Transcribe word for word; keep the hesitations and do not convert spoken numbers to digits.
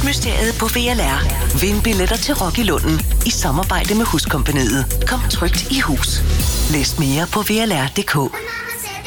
Rockmysteriet på V L R. Vind billetter til Rock i Lunden i samarbejde med Huskompagniet. Kom trygt i hus. Læs mere på V L R punktum d k.